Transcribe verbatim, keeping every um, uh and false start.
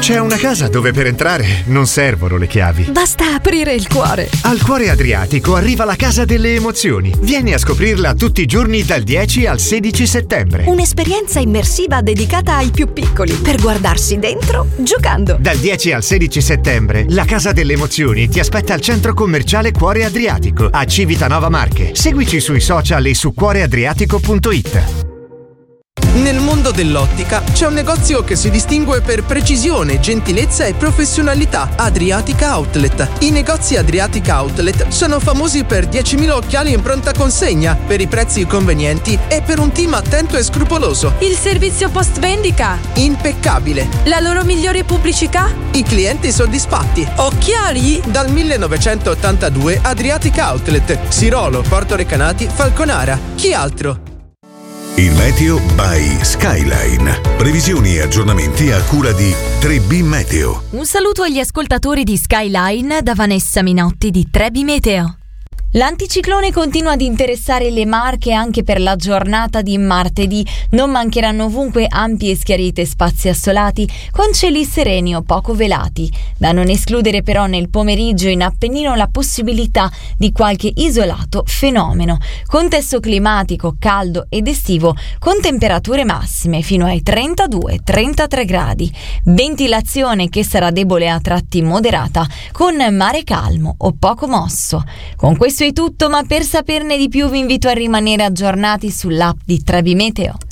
C'è una casa dove per entrare non servono le chiavi. Basta aprire il cuore. Al Cuore Adriatico arriva la casa delle emozioni. Vieni a scoprirla tutti i giorni dal dieci al sedici settembre. Un'esperienza immersiva dedicata ai più piccoli per guardarsi dentro giocando. Dal dieci al sedici settembre la casa delle emozioni ti aspetta al centro commerciale Cuore Adriatico a Civitanova Marche. Seguici sui social e su cuore adriatico punto it. Nel mondo dell'ottica c'è un negozio che si distingue per precisione, gentilezza e professionalità: Adriatica Outlet. I negozi Adriatica Outlet sono famosi per diecimila occhiali in pronta consegna, per i prezzi convenienti e per un team attento e scrupoloso. Il servizio post vendita impeccabile. La loro migliore pubblicità? I clienti soddisfatti. Occhiali? Dal millenovecentottantadue Adriatica Outlet, Sirolo, Porto Recanati, Falconara. Chi altro? Il meteo by Skyline. Previsioni e aggiornamenti a cura di tre B Meteo. Un saluto agli ascoltatori di Skyline da Vanessa Minotti di tre B Meteo. L'anticiclone continua ad interessare le Marche anche per la giornata di martedì. Non mancheranno ovunque ampi e schiarite spazi assolati con cieli sereni o poco velati. Da non escludere però nel pomeriggio in Appennino la possibilità di qualche isolato fenomeno. Contesto climatico caldo ed estivo con temperature massime fino ai trentadue trentatré gradi. Ventilazione che sarà debole a tratti moderata con mare calmo o poco mosso. Con questo è tutto, ma per saperne di più vi invito a rimanere aggiornati sull'app di tre B Meteo.